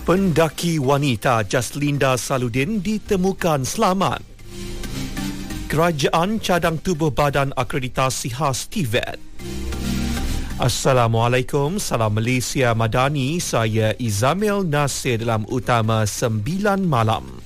Pendaki wanita Jaslinda Saludin ditemukan selamat. Kerajaan cadang tubuh Badan Akreditasi Khas TVET. Assalamualaikum, salam Malaysia Madani. Saya Izamil Nasir dalam Utama 9 Malam.